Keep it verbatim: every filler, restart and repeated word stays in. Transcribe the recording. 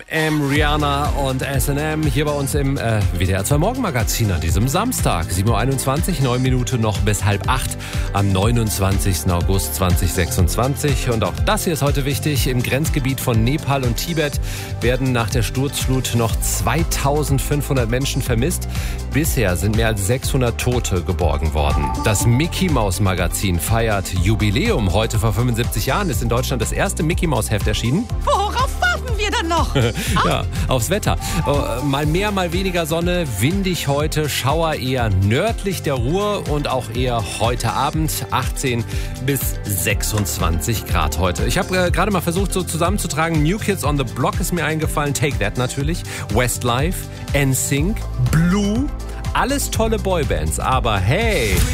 M, Rihanna und S and M hier bei uns im äh, W D R zwei Morgenmagazin an diesem Samstag. sieben Uhr einundzwanzig, neun Minuten noch bis halb acht am neunundzwanzigsten August zweitausendzweiundzwanzig. Und auch das hier ist heute wichtig. Im Grenzgebiet von Nepal und Tibet werden nach der Sturzflut noch zweitausendfünfhundert Menschen vermisst. Bisher sind mehr als sechshundert Tote geborgen worden. Das Mickey Maus Magazin feiert Jubiläum. Heute vor fünfundsiebzig Jahren ist in Deutschland das erste Mickey Maus Heft erschienen. Worauf warten wir dann noch? Ja, aufs Wetter. Oh, mal mehr, mal weniger Sonne, windig heute, Schauer eher nördlich der Ruhr und auch eher heute Abend, achtzehn bis sechsundzwanzig Grad heute. Ich habe äh, gerade mal versucht so zusammenzutragen, New Kids on the Block ist mir eingefallen, Take That natürlich, Westlife, N Sync, Blue, alles tolle Boybands, aber hey...